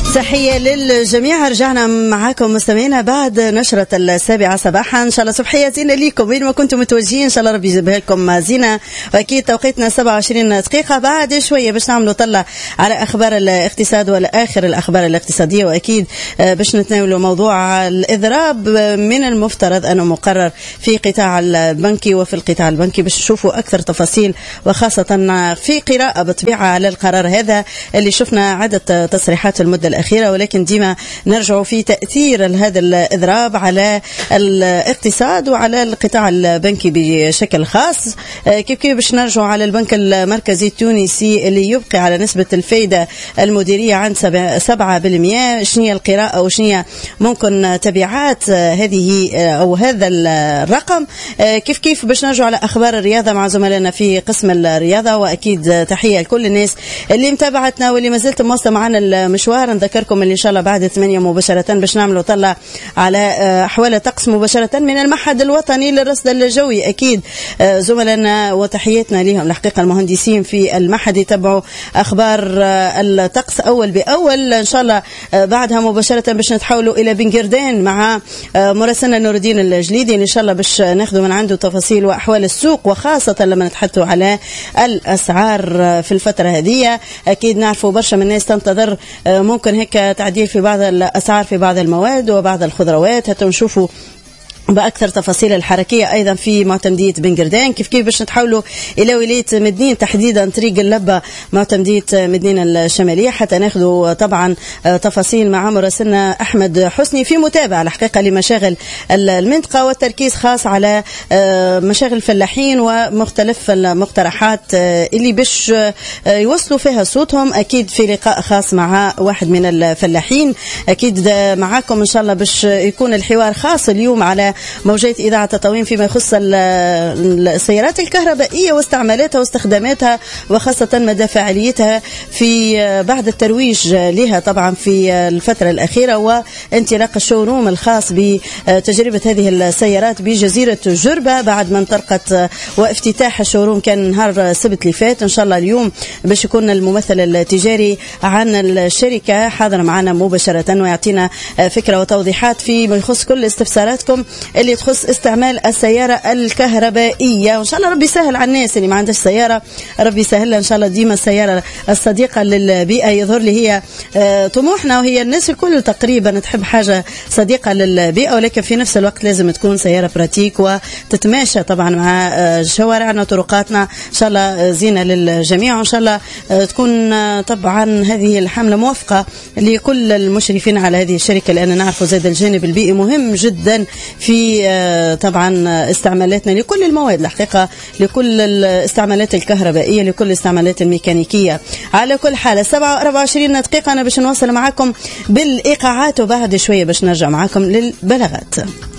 تحية للجميع. رجعنا معاكم مستمعينا بعد نشرة 7 صباحا. إن شاء الله صبحية زينة ليكم وين ما كنتم متوجهين، إن شاء الله ربي يجيبها لكم زينة. وأكيد توقيتنا 27 دقيقة بعد شوية باش نعملوا طلع على أخبار الاقتصاد والآخر الأخبار الاقتصادية، وأكيد باش نتناولوا موضوع الإضراب من المفترض أنه مقرر في قطاع البنكي وفي القطاع البنكي، باش نشوفوا أكثر تفاصيل وخاصة في قراءة بطبيعة على القرار هذا اللي شفنا عدة تصريحات المدة الأخيرة، ولكن ديما نرجع في تأثير هذا الإضراب على الاقتصاد وعلى القطاع البنكي بشكل خاص. كيف باش نرجع على البنك المركزي التونسي اللي يبقي على نسبة الفايدة المديرية عند 7%. شنية القراءة وشنية ممكن تبعات هذه أو هذا الرقم؟ كيف باش نرجع على أخبار الرياضة مع زملائنا في قسم الرياضة. وأكيد تحية لكل الناس اللي متابعتنا واللي ما زلت مواصلة معنا المشوار. نذكركم اللي إن شاء الله بعد 8 مباشرة باش نعملوا طلع على أحوال الطقس مباشرة من المعهد الوطني للرصد الجوي. أكيد زملائنا وتحياتنا لهم الحقيقة المهندسين في المعهد يتبعوا أخبار الطقس أول بأول. إن شاء الله بعدها مباشرة باش نتحولوا إلى بنقردان مع مراسلنا نور الدين الجليدي إن شاء الله باش ناخذوا من عنده تفاصيل وأحوال السوق، وخاصة لما نتحدثوا على الأسعار في الفترة هذه. أكيد نعرفوا برشا من الناس تنتظر ممكن هيك تعديل في بعض الأسعار في بعض المواد وبعض الخضروات. هاتوا نشوفوا بأكثر تفاصيل الحركية أيضا في معتمدية بنقردان. كيف باش نتحولوا إلى ولاية مدنين تحديدا طريق اللبة معتمدية مدنين الشمالية، حتى ناخذوا طبعا تفاصيل مع مراسلنا أحمد حسني في متابعة الحقيقة لمشاغل المنطقة، والتركيز خاص على مشاغل الفلاحين ومختلف المقترحات اللي باش يوصلوا فيها صوتهم. أكيد في لقاء خاص مع واحد من الفلاحين أكيد معاكم إن شاء الله باش يكون الحوار خاص اليوم على موجة إذاعة تطاوين فيما يخص السيارات الكهربائية واستعمالاتها واستخداماتها، وخاصة مدى فاعليتها في بعد الترويج لها طبعا في الفترة الأخيرة، وانطلاق الشوروم الخاص بتجربة هذه السيارات بجزيرة جربة بعد ما انطلقت، وافتتاح الشوروم كان نهار السبت اللي فات. إن شاء الله اليوم باش يكون الممثل التجاري عن الشركة حاضر معنا مباشرة ويعطينا فكرة وتوضيحات فيما يخص كل استفساراتكم اللي تخص استعمال السيارة الكهربائية. وإن شاء الله ربي يسهل على الناس اللي ما عندهاش سيارة، ربي يسهل إن شاء الله. ديما السيارة الصديقة للبيئة يظهر لي هي طموحنا، وهي الناس الكل تقريبا تحب حاجة صديقة للبيئة، ولكن في نفس الوقت لازم تكون سيارة براتيك وتتماشى طبعا مع شوارعنا وطرقاتنا. إن شاء الله زينة للجميع، وإن شاء الله تكون طبعا هذه الحملة موافقة لكل المشرفين على هذه الشركة، لأن نعرف زاد الجانب البيئي مهم جدا في طبعا استعمالاتنا لكل المواد الحقيقة، لكل الاستعمالات الكهربائية، لكل الاستعمالات الميكانيكية. على كل حال 24 دقيقة أنا باش نواصل معكم بالإيقاعات، وبعد شوية باش نرجع معكم للبلاغات.